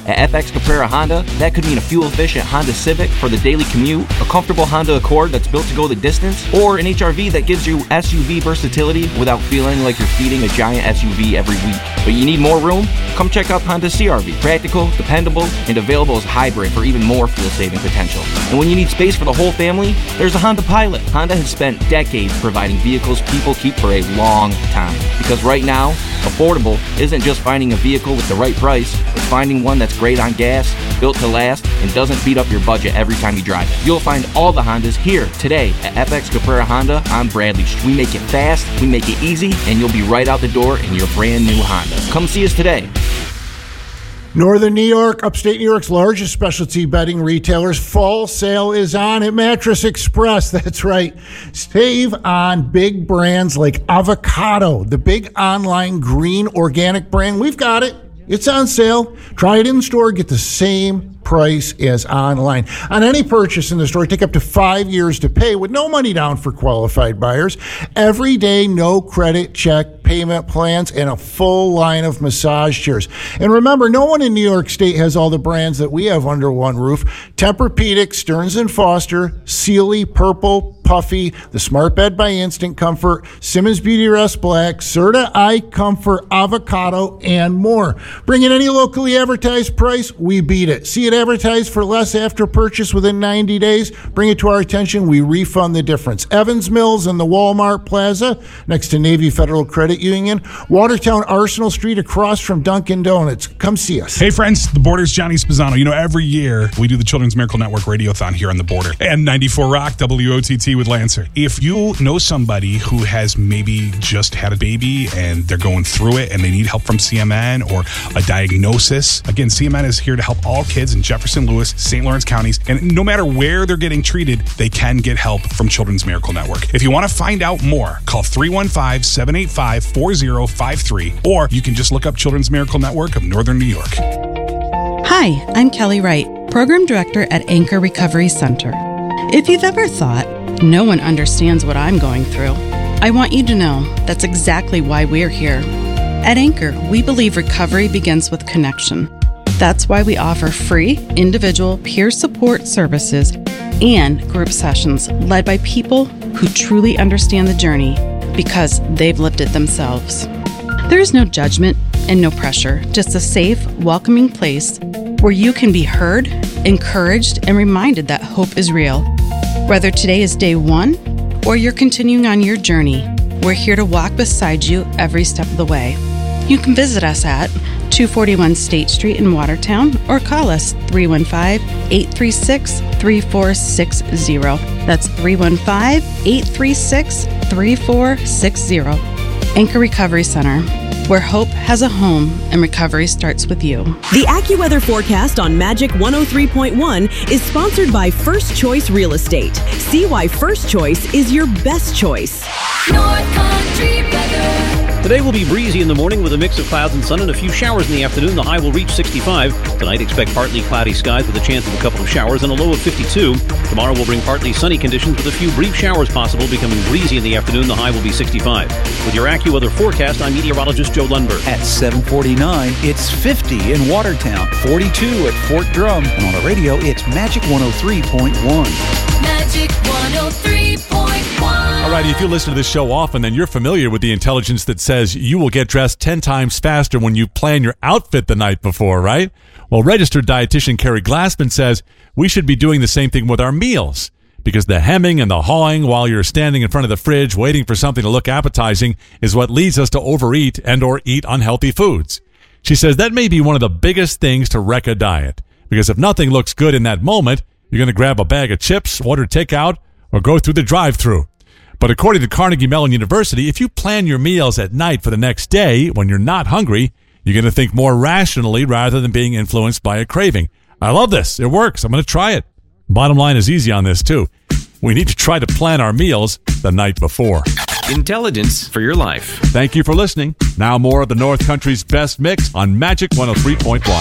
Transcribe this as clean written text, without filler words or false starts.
At FX Caprera Honda, that could mean a fuel-efficient Honda Civic for the daily commute, a comfortable Honda Accord that's built to go the distance, or an HRV that gives you SUV versatility without feeling like you're feeding a giant SUV every week. But you need more room? Come check out Honda CR-V. Practical, dependable, and available as hybrid for even more fuel-saving potential. And when you need space for the whole family, there's a Honda Pilot. Honda has spent decades providing vehicles people keep for a long time. Because right now, affordable isn't just finding a vehicle with the right price, it's finding one that's great on gas, built to last, and doesn't beat up your budget every time you drive it. You'll find all the Hondas here today at FX Caprera Honda on Bradley Street. We make it fast, we make it easy, and you'll be right out the door in your brand new Honda. Come see us today. Northern New York, upstate New York's largest specialty bedding retailers. Fall sale is on at Mattress Express. That's right. Save on big brands like Avocado, the big online green organic brand. We've got it. It's on sale. Try it in store. Get the same price as online. On any purchase in the store, take up to 5 years to pay with no money down for qualified buyers. Every day, no credit check payment plans, and a full line of massage chairs. And remember, no one in New York State has all the brands that we have under one roof. Tempur-Pedic, Stearns & Foster, Sealy, Purple, Puffy, the Smart Bed by Instant Comfort, Simmons Beauty Rest Black, Serta Eye Comfort, Avocado, and more. Bring in any locally advertised price, we beat it. See it advertised for less after purchase within 90 days? Bring it to our attention, we refund the difference. Evans Mills in the Walmart Plaza, next to Navy Federal Credit Union. Watertown Arsenal Street across from Dunkin' Donuts. Come see us. Hey friends, the Border's Johnny Spezzano. You know, every year we do the Children's Miracle Network Radiothon here on the Border. And 94 Rock, WOTT with Lancer. If you know somebody who has maybe just had a baby and they're going through it and they need help from CMN or a diagnosis, again, CMN is here to help all kids in Jefferson, Lewis, St. Lawrence counties. And no matter where they're getting treated, they can get help from Children's Miracle Network. If you want to find out more, call 315-785-4053, or you can just look up Children's Miracle Network of Northern New York. Hi, I'm Kelly Wright, Program Director at Anchor Recovery Center. If you've ever thought, no one understands what I'm going through, I want you to know that's exactly why we're here. At Anchor, we believe recovery begins with connection. That's why we offer free individual peer support services and group sessions led by people who truly understand the journey because they've lived it themselves. There is no judgment and no pressure, just a safe, welcoming place where you can be heard, encouraged, and reminded that hope is real. Whether today is day one or you're continuing on your journey, we're here to walk beside you every step of the way. You can visit us at 241 State Street in Watertown or call us 315-836-3460. That's 315-836-3460. Anchor Recovery Center, where hope has a home and recovery starts with you. The AccuWeather forecast on Magic 103.1 is sponsored by First Choice Real Estate. See why First Choice is your best choice. North Country weather. Today will be breezy in the morning with a mix of clouds and sun and a few showers in the afternoon. The high will reach 65. Tonight, expect partly cloudy skies with a chance of a couple of showers and a low of 52. Tomorrow will bring partly sunny conditions with a few brief showers possible, becoming breezy in the afternoon. The high will be 65. With your AccuWeather forecast, I'm meteorologist Joe Lundberg. At 7:49, it's 50 in Watertown, 42 at Fort Drum, and on the radio, it's Magic 103.1. Magic 103.1. All right, if you listen to this show often, then you're familiar with the intelligence that says you will get dressed 10 times faster when you plan your outfit the night before, right? Well, registered dietitian Carrie Glassman says we should be doing the same thing with our meals, because the hemming and the hawing while you're standing in front of the fridge waiting for something to look appetizing is what leads us to overeat and or eat unhealthy foods. She says that may be one of the biggest things to wreck a diet, because if nothing looks good in that moment, you're going to grab a bag of chips, order takeout, or go through the drive-thru. But according to Carnegie Mellon University, if you plan your meals at night for the next day when you're not hungry, you're going to think more rationally rather than being influenced by a craving. I love this. It works. I'm going to try it. Bottom line is easy on this, too. We need to try to plan our meals the night before. Intelligence for your life. Thank you for listening. Now more of the North Country's best mix on Magic 103.1.